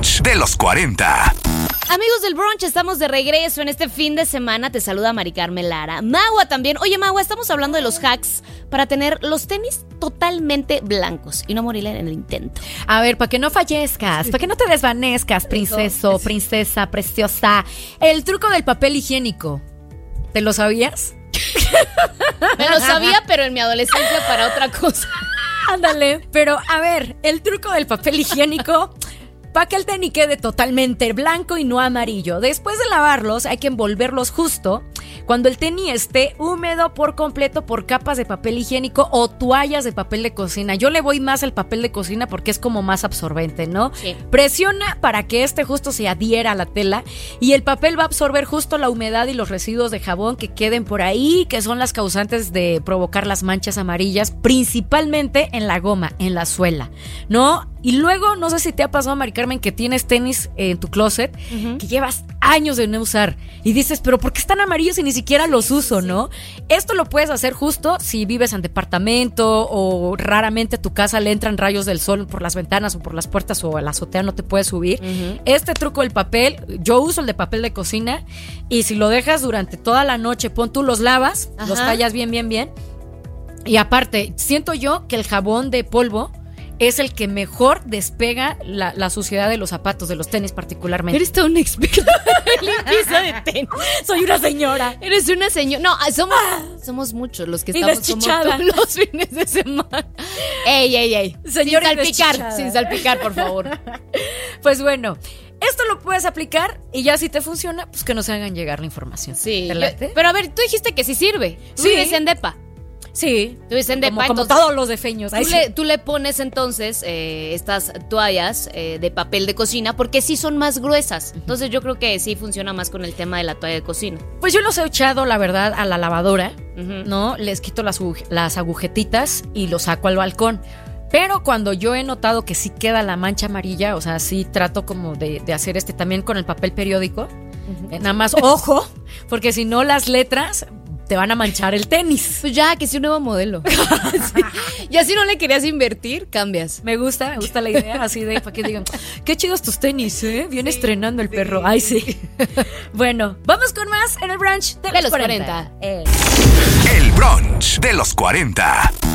brunch de los 40. Amigos del brunch, estamos de regreso en este fin de semana. Te saluda Mari Carmen Lara. Magua también. Oye, Magua, estamos hablando de los hacks para tener los tenis totalmente blancos y no morir en el intento. A ver, para que no fallezcas, para que no te desvanezcas, princeso, princesa, preciosa. El truco del papel higiénico. ¿Te lo sabías? Me lo sabía, pero en mi adolescencia para otra cosa. Ándale, pero a ver, el truco del papel higiénico, para que el tenis quede totalmente blanco y no amarillo. Después de lavarlos hay que envolverlos justo cuando el tenis esté húmedo por completo por capas de papel higiénico o toallas de papel de cocina. Yo le voy más al papel de cocina porque es como más absorbente, ¿no? Sí. Presiona para que justo se adhiera a la tela y el papel va a absorber justo la humedad y los residuos de jabón que queden por ahí, que son las causantes de provocar las manchas amarillas, principalmente en la goma, en la suela, ¿no? Y luego, no sé si te ha pasado, Mari Carmen, que tienes tenis en tu closet que llevas años de no usar y dices, pero ¿por qué están amarillos y ni siquiera los uso, no? Esto lo puedes hacer justo si vives en departamento o raramente a tu casa le entran rayos del sol por las ventanas o por las puertas o a la azotea no te puedes subir. Este truco del papel, yo uso el de papel de cocina y si lo dejas durante toda la noche, tú los lavas, los tallas bien y aparte, siento yo que el jabón de polvo es el que mejor despega la suciedad de los zapatos, de los tenis particularmente. Eres toda una experta en limpieza de tenis. Soy una señora. Eres una señora. No, somos muchos los que Y estamos deschichada. como tú los fines de semana. Ey. Señora Sin salpicar, por favor. Pues bueno, esto lo puedes aplicar y ya si te funciona, pues que nos hagan llegar la información. Sí. ¿Te late? Pero a ver, tú dijiste que sí sirve. Tú vives en depa. Sí. Tú vives en depa, como entonces, todos los defeños. Tú le pones entonces estas toallas de papel de cocina porque sí son más gruesas. Entonces yo creo que sí funciona más con el tema de la toalla de cocina. Pues yo los he echado, la verdad, a la lavadora, ¿no? Les quito las agujetitas y los saco al balcón. Pero cuando yo he notado que sí queda la mancha amarilla, o sea, sí trato como de hacer también con el papel periódico. Nada más, ojo, porque si no las letras te van a manchar el tenis. Pues ya, que sea un nuevo modelo. Sí. Y así no le querías invertir, cambias. Me gusta la idea, así de para que digan, qué chidos tus tenis, ¿eh? Viene estrenando el perro. Ay, sí. Bueno, vamos con más en el brunch de los 40. El brunch de los 40.